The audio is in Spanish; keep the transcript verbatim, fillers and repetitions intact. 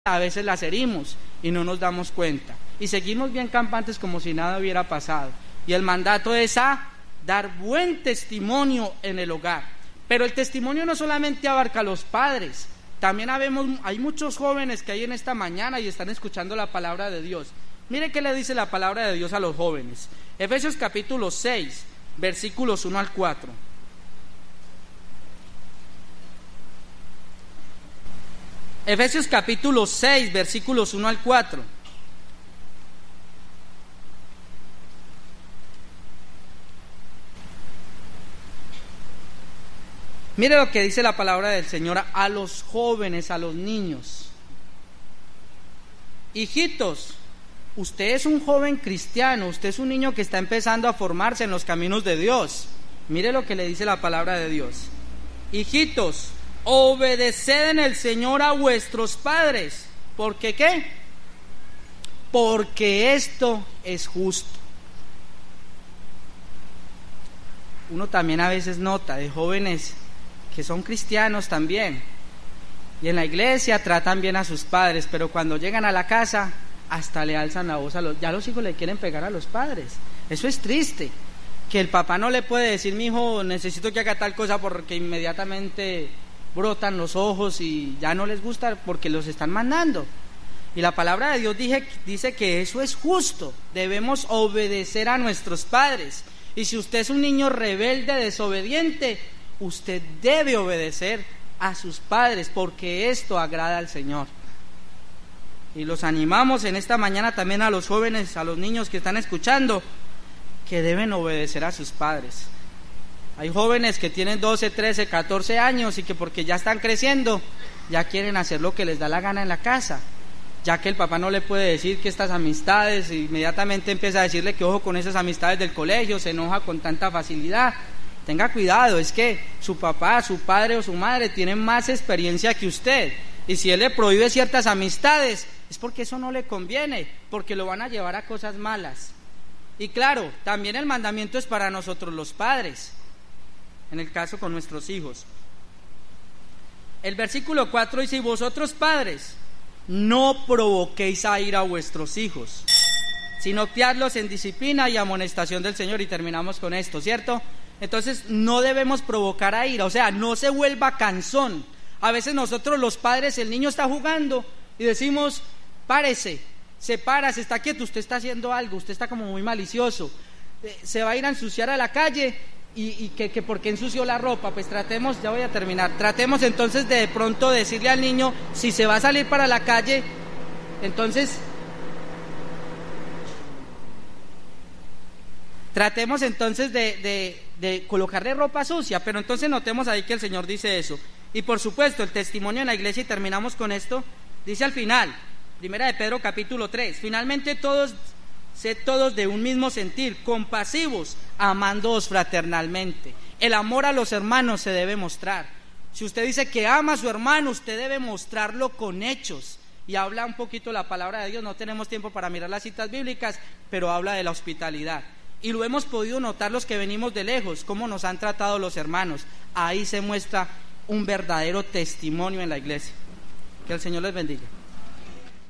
a veces las herimos y no nos damos cuenta. Y seguimos bien campantes como si nada hubiera pasado. Y el mandato es a dar buen testimonio en el hogar. Pero el testimonio no solamente abarca a los padres, también habemos, hay muchos jóvenes que hay en esta mañana y están escuchando la palabra de Dios. Mire qué le dice la palabra de Dios a los jóvenes. Efesios capítulo seis, versículos uno al cuatro. Efesios capítulo seis, versículos uno al cuatro. Mire lo que dice la palabra del Señor a los jóvenes, a los niños. Hijitos, usted es un joven cristiano, usted es un niño que está empezando a formarse en los caminos de Dios. Mire lo que le dice la palabra de Dios. Hijitos, obedeced en el Señor a vuestros padres. ¿Por qué qué? Porque esto es justo. Uno también a veces nota de jóvenes que son cristianos también, y en la iglesia tratan bien a sus padres, pero cuando llegan a la casa hasta le alzan la voz a los, ya los hijos le quieren pegar a los padres. Eso es triste, que el papá no le puede decir: mi hijo, necesito que haga tal cosa, porque inmediatamente brotan los ojos y ya no les gusta porque los están mandando. Y la palabra de Dios dice, dice que eso es justo, debemos obedecer a nuestros padres. Y si usted es un niño rebelde, desobediente, usted debe obedecer a sus padres, porque esto agrada al Señor. Y los animamos en esta mañana también a los jóvenes, a los niños que están escuchando, que deben obedecer a sus padres. Hay jóvenes que tienen doce, trece, catorce años y que porque ya están creciendo, ya quieren hacer lo que les da la gana en la casa, ya que el papá no le puede decir que estas amistades, inmediatamente empieza a decirle que ojo con esas amistades del colegio, se enoja con tanta facilidad. Tenga cuidado, es que su papá, su padre o su madre tienen más experiencia que usted, y si él le prohíbe ciertas amistades es porque eso no le conviene, porque lo van a llevar a cosas malas. Y claro, también el mandamiento es para nosotros los padres, en el caso con nuestros hijos. El versículo cuatro dice: y vosotros padres, no provoquéis a ira a vuestros hijos, sino criadlos en disciplina y amonestación del Señor. Y terminamos con esto, ¿cierto? Entonces no debemos provocar a ira, o sea, no se vuelva cansón. A veces nosotros los padres, el niño está jugando y decimos: párese, se para, se está quieto, usted está haciendo algo, usted está como muy malicioso, eh, se va a ir a ensuciar a la calle y, y que, que por qué ensució la ropa. Pues tratemos, ya voy a terminar, tratemos entonces de, de pronto decirle al niño, si se va a salir para la calle, entonces tratemos entonces de, de, de colocarle ropa sucia, pero entonces notemos ahí que el Señor dice eso. Y por supuesto el testimonio en la iglesia, y terminamos con esto, dice al final, primera de Pedro capítulo tres, finalmente todos, sed todos de un mismo sentir, compasivos, amándoos fraternalmente. El amor a los hermanos se debe mostrar. Si usted dice que ama a su hermano, usted debe mostrarlo con hechos. Y habla un poquito la palabra de Dios, no tenemos tiempo para mirar las citas bíblicas, pero habla de la hospitalidad. Y lo hemos podido notar los que venimos de lejos, cómo nos han tratado los hermanos. Ahí se muestra un verdadero testimonio en la iglesia. Que el Señor les bendiga.